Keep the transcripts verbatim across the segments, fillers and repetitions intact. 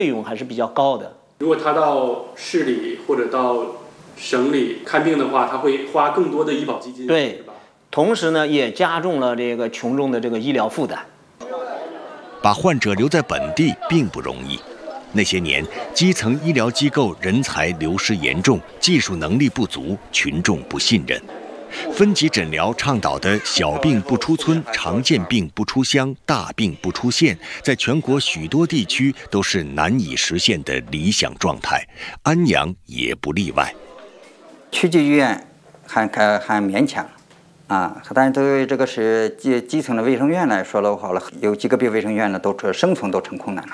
费用还是比较高的。 如果他到市里或者到省里看病的话，他会花更多的医保基金， 对， 是吧？ 同时呢，也加重了这个群众的这个医疗负担。 把患者留在本地并不容易。那些年，基层医疗机构人才流失严重，技术能力不足，群众不信任。分级诊疗倡导的小病不出村、常见病不出乡、大病不出县，在全国许多地区都是难以实现的理想状态，安阳也不例外。 区级医院还还还勉强，啊，但是对于这个是基基层的卫生院来说的话了，有几个别卫生院呢，都生存都成困难了。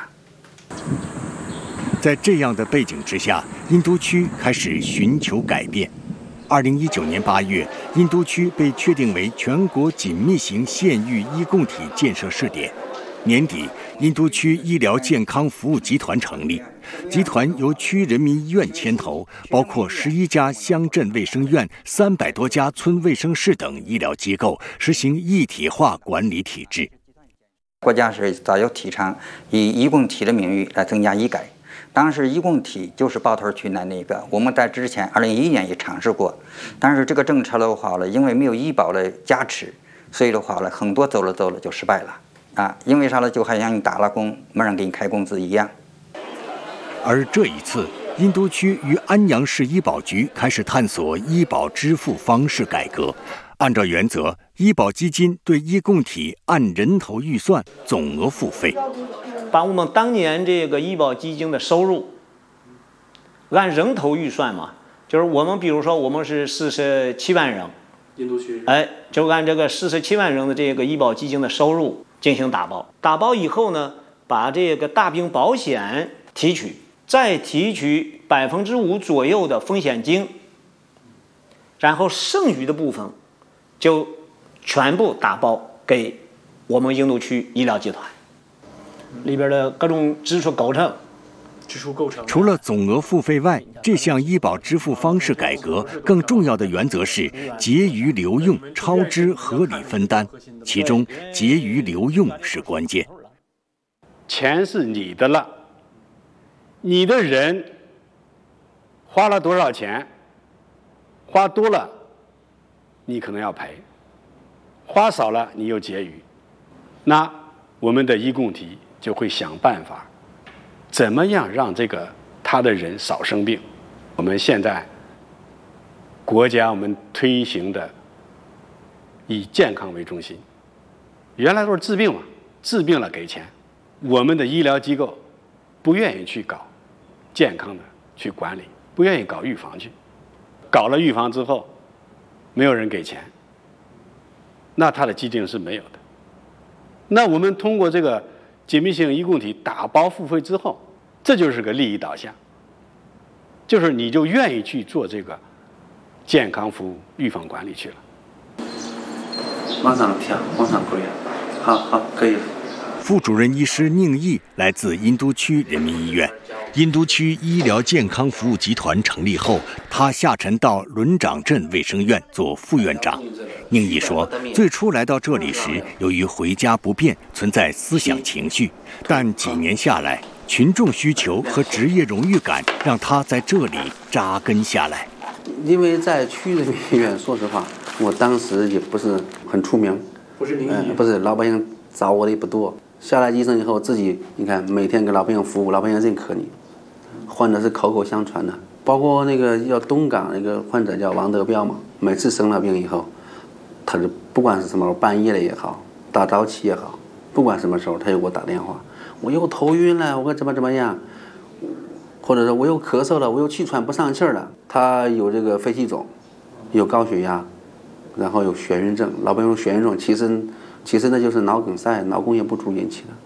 在这样的背景之下，殷都区开始寻求改变。二零一九年八月，殷都区被确定为全国紧密型县域医共体建设试点。年底，殷都区医疗健康服务集团成立，集团由区人民医院牵头，包括十一家乡镇卫生院、三百多家村卫生室等医疗机构，实行一体化管理体制。 国家是早有提倡以医共体的名誉来增加医改。当时医共体就是抱头区的那个，我们在之前二零一一年也尝试过，但是这个政策的话呢，因为没有医保的加持，所以的话呢，很多走了走了就失败了啊！因为啥呢？就好像你打了工，没人给你开工资一样。 而这一次，殷都区与安阳市医保局开始探索医保支付方式改革。按照原则，医保基金对医共体按人头预算，总额付费。 把我们当年这个医保基金的收入按人头预算嘛，就是我们比如说我们是四十七万人， 殷都区， 哎，就按这个四十七万人的这个医保基金的收入进行打包。打包以后呢，把这个大病保险提取，再提取百分之五左右的风险金，然后剩余的部分就全部打包给我们殷都区医疗集团。里边的各种支出构成， 支出构成。 除了总额付费外，这项医保支付方式改革更重要的原则是结余留用、超支合理分担，其中结余留用是关键。 钱是你的了，你的人花了多少钱，花多了你可能要赔，花少了你又结余，那我们的医共体就会想办法，怎么样让这个他的人少生病。我们现在国家我们推行的以健康为中心，原来都是治病嘛，治病了给钱，我们的医疗机构不愿意去搞健康的去管理，不愿意搞预防去，搞了预防之后没有人给钱，那它的基金是没有的。那我们通过这个紧密性医共体打包付费之后，这就是个利益导向，就是你就愿意去做这个健康服务预防管理去了。 往上调，往上归，好好可以了。 副主任医师宁毅来自殷都区人民医院。殷都区医疗健康服务集团成立后，他下沉到轮长镇卫生院做副院长。宁毅说，最初来到这里时，由于回家不便，存在思想情绪，但几年下来，群众需求和职业荣誉感让他在这里扎根下来。 因为在区人民医院，说实话，我当时也不是很出名， 不是名医、 嗯，不是老百姓找我的也不多。下来医生以后，自己你看每天给老百姓服务，老百姓认可你，患者是口口相传的。包括那个叫东港那个患者叫王德彪嘛，每次生了病以后，他是不管是什么时候半夜了也好，大早起也好，不管什么时候他就给我打电话，我又头晕了，我怎么怎么样，或者说我又咳嗽了，我又气喘不上气儿了。他有这个肺气肿，有高血压，然后有眩晕症。老百姓说眩晕症其实其实那就是脑梗塞、脑供血不足引起的。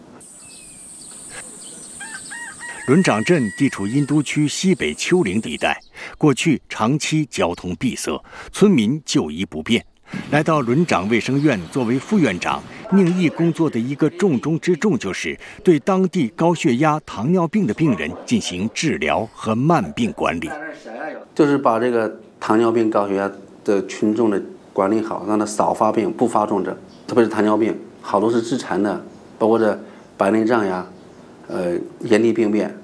轮长镇地处殷都区西北丘陵地带，过去长期交通闭塞，村民就医不便。来到轮长卫生院作为副院长，宁毅工作的一个重中之重就是对当地高血压、糖尿病的病人进行治疗和慢病管理， 就是把这个糖尿病、高血压的群众的管理好，让他少发病、不发重症。特别是糖尿病，好多是致残的，包括这白内障呀、呃眼底病变，